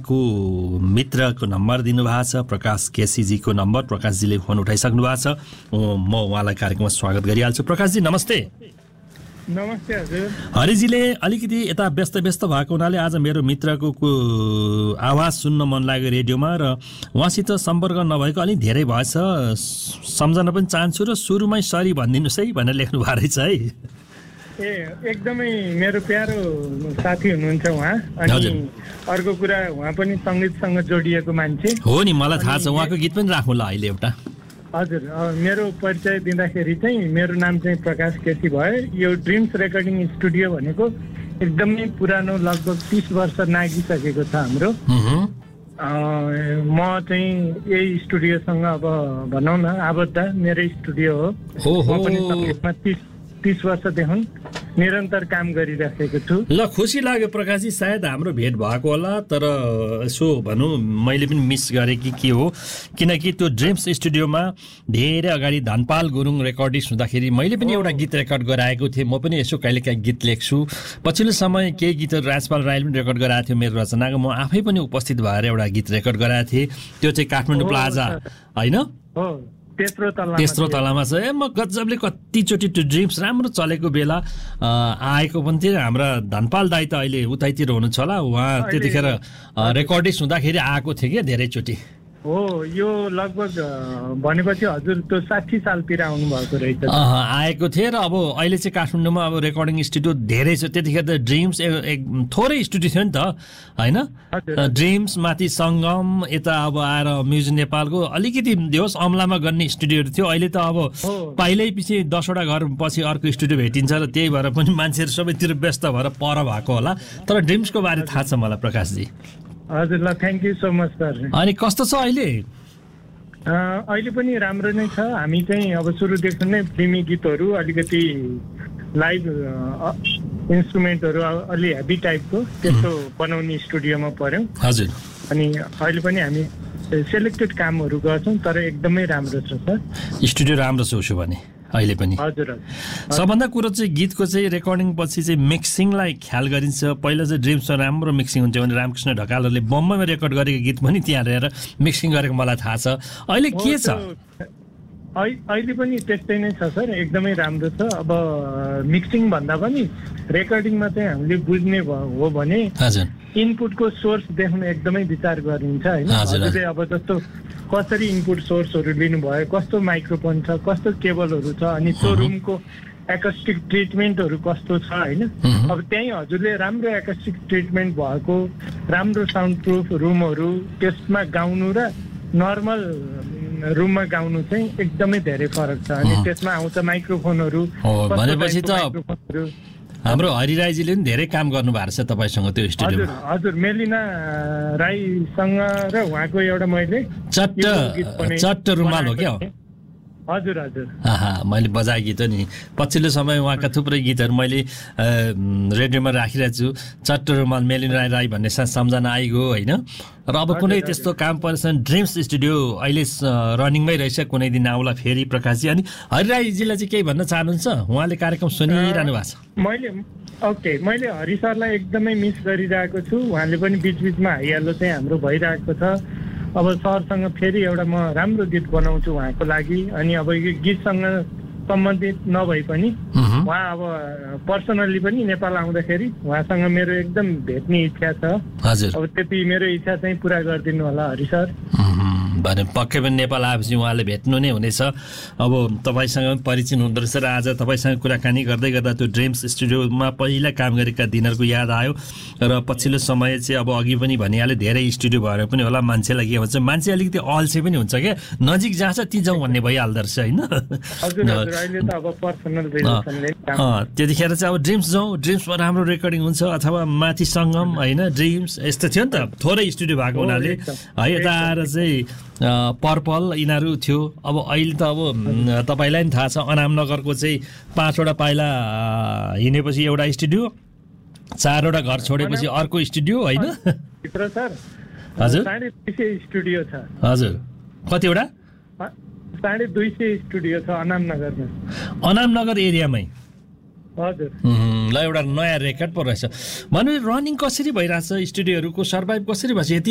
उहाँको मित्रको नम्बर दिनुभएको छ, प्रकाश केसीजीको नम्बर। प्रकाशजीले फोन उठाइसक्नु भएको छ, म उहाँलाई कार्यक्रममा स्वागत गरिहाल्छु। प्रकाशजी नमस्ते। नमस्ते हजुर। हरिजीले अलिकति यता व्यस्त भएको हुनाले आज मेरो मित्रको आवाज सुन्न मन लाग्यो रेडियोमा र उहाँसित सम्पर्क नभएको अलिक धेरै भएछ, सम्झन पनि चाहन्छु र सुरुमै सरी भनिदिनुहोस् है भनेर लेख्नु भएको रहेछ है। एकदमै मेरो प्यारो साथी हुनुहुन्छ उहाँ। अनि अर्को कुरा उहाँ पनि सङ्गीतसँग जोडिएको मान्छे हो नि, मलाई थाहा छ। उहाँको गीत पनि राखौँ ल अहिले एउटा। हजुर, मेरो परिचय दिँदाखेरि चाहिँ मेरो नाम चाहिँ प्रकाश केसी भयो। यो ड्रिम्स रेकर्डिङ स्टुडियो भनेको एकदमै पुरानो, लगभग 30 वर्ष नागिसकेको छ हाम्रो। म चाहिँ यही स्टुडियोसँग अब भनौँ न आबद्ध मेरै स्टुडियो हो। म पनि सङ्गीतमा 30 वर्षदेखि निरन्तर काम गरिराखेको छु। ल, खुसी लाग्यो प्रकाशजी। सायद हाम्रो भेट भएको होला, तर यसो भनौँ मैले पनि मिस गरेँ कि के हो, किनकि त्यो ड्रिम्स स्टुडियोमा धेरै अगाडि धनपाल गुरुङ रेकर्डिस्ट हुँदाखेरि मैले पनि एउटा गीत रेकर्ड गराएको थिएँ। म पनि यसो कहिलेकाहीँ गीत लेख्छु। पछिल्लो समय केही गीतहरू राजपाल राईले पनि रेकर्ड गराएको थियो मेरो रचनाको। म आफै पनि उपस्थित भएर एउटा गीत रेकर्ड गराएको थिएँ। त्यो चाहिँ काठमाडौँ प्लाजा होइन, तेस्रो तलामा छ। म गजबले कतिचोटि त्यो ड्रिम्स राम्रो चलेको बेला आएको पनि थिएँ। हाम्रा धनपाल दाई त अहिले उतैतिर हुनुहुन्छ होला, उहाँ त्यतिखेर रेकर्डिस्ट हुँदाखेरि आएको थिएँ क्या धेरैचोटि। हो, यो लगभग भनेपछि हजुर त्यो 60 सालतिर आउनु भएको रहेछ। आएको थिएँ र अब अहिले चाहिँ काठमाडौँमा अब रेकर्डिङ स्टुडियो धेरै छ। त्यतिखेर त ड्रिम्स थोरै स्टुडियो थियो नि त होइन। ड्रिम्स माथि सङ्गम, यता अब आएर म्युजिक नेपालको अलिकति देओस् अमलामा गर्ने स्टुडियोहरू थियो। अहिले त अब पहिल्यै पछि 10वटा घर पछि अर्को स्टुडियो भेटिन्छ र त्यही भएर पनि मान्छेहरू सबैतिर व्यस्त भएर पर भएको होला। तर ड्रिम्सको बारे थाहा छ मलाई प्रकाशजी। हजुर, ल thank you so much sir. अनि कस्तो छ अहिले? अहिले पनि राम्रो नै छ। हामी चाहिँ अब सुरुदेखि नै फिल्मी गीतहरू, अलिकति लाइभ इन्स्ट्रुमेन्टहरू अलि हेभी टाइपको त्यस्तो बनाउने स्टुडियोमा पर्यौँ। हजुर। अनि अहिले पनि हामी सेलेक्टेड कामहरू गर्छौँ, तर एकदमै राम्रो छ सर। स्टुडियो राम्रो छ उसो भने अहिले पनि? हजुर। सबभन्दा कुरो चाहिँ गीतको चाहिँ रेकर्डिङ पछि चाहिँ मिक्सिङलाई ख्याल गरिन्छ। पहिला चाहिँ ड्रिम्समा राम्रो मिक्सिङ हुन्थ्यो भने रामकृष्ण ढकालहरूले बम्बईमा रेकर्ड गरेको गीत पनि त्यहाँ रहेर मिक्सिङ गरेको मलाई थाहा छ। अहिले के छ? अहिले पनि त्यस्तै नै छ सर, एकदमै राम्रो छ। अब मिक्सिङ भन्दा पनि रेकर्डिङमा चाहिँ हामीले बुझ्ने हो भने इनपुटको सोर्स देख्नु एकदमै विचार गरिन्छ होइन। हजुरले अब जस्तो कसरी इनपुट सोर्सहरू लिनुभयो, कस्तो माइक्रोफोन छ, कस्तो केबलहरू छ, अनि त्यो रुमको एक्स्टिक ट्रिटमेन्टहरू कस्तो छ होइन। अब त्यहीँ हजुरले राम्रो एक्स्टिक ट्रिटमेन्ट भएको राम्रो साउन्ड प्रुफ रुमहरू त्यसमा गाउनु र नर्मल रुममा गाउनु चाहिँ एकदमै धेरै फरक छ। अनि त्यसमा आउँछ माइक्रोफोनहरू। भनेपछि त हाम्रो हरिराईजीले पनि धेरै काम गर्नु भएको छ तपाईँसँग त्यो स्टुडियोमा? हजुर, मेलिना राईसँग र उहाँको एउटा मैले चट्ट रुमाल हो क्या? हजुर हजुर। मैले बजाए गीत हो नि। पछिल्लो समय उहाँका थुप्रै गीतहरू मैले रेडियोमा राखिरहेको छु। चट्ट रुमाल, मेलिना राई भन्ने सम्झना आइगयो होइन। र अब कुनै त्यस्तो काम परेछ ड्रिम्स स्टुडियो अहिले रनिङमै रहेछ, कुनै दिन आउला फेरि प्रकाशजी। अनि हरिराईजीलाई चाहिँ केही भन्न चाहनुहुन्छ? उहाँले कार्यक्रम सुनिरहनु भएको छ। मैले हरि सरलाई एकदमै मिस गरिरहेको छु। उहाँले पनि बिचबिचमा हाइहाल्लो चाहिँ हाम्रो भइरहेको छ। अब सरसँग फेरि एउटा म राम्रो गीत बनाउँछु उहाँको लागि। अनि अब यो गीतसँग सम्बन्धित नभए पनि उहाँ अब पर्सनल्ली पनि नेपाल आउँदाखेरि उहाँसँग मेरो एकदम भेट्ने इच्छा छ। अब त्यति मेरो इच्छा चाहिँ पुरा गरिदिनु होला हरि सर। भने पक्कै पनि नेपाल आएपछि उहाँले भेट्नु नै हुनेछ। अब तपाईँसँग परिचय हुँदो रहेछ र आज तपाईँसँग कुराकानी गर्दै गर्दा त्यो ड्रिम्स स्टुडियोमा पहिला काम गरेका दिनहरूको याद आयो। र पछिल्लो समय चाहिँ अब अघि पनि भनिहालेँ धेरै स्टुडियो भएर पनि होला मान्छेलाई के भन्छ, मान्छे अलिकति अल्छे पनि हुन्छ क्या, नजिक जहाँ छ ती जाउँ भन्ने भइहाल्दो रहेछ होइन। त्यतिखेर चाहिँ अब ड्रिम्स जाउँ, ड्रिम्समा राम्रो रेकर्डिङ हुन्छ, अथवा माथि सङ्गम होइन ड्रिम्स यस्तो थियो नि त, थोरै स्टुडियो भएको हुनाले है। यता आएर चाहिँ पर्पल यिनीहरू थियो। अब अहिले त अब तपाईँलाई पनि थाहा छ अनामनगरको चाहिँ 5वटा पाइला हिँडेपछि एउटा स्टुडियो, 4वटा घर छोडेपछि अर्को स्टुडियो होइन। हजुर स्टुडियो छ। हजुर, कतिवटा? 250 स्टुडियो छ अनामनगरमा। अनामनगर एरियामै? हजुर। ल, एउटा नयाँ रेकर्ड पो रहेछ। भने रनिङ कसरी भइरहेछ स्टुडियोहरूको, सर्भाइभ कसरी भएछ?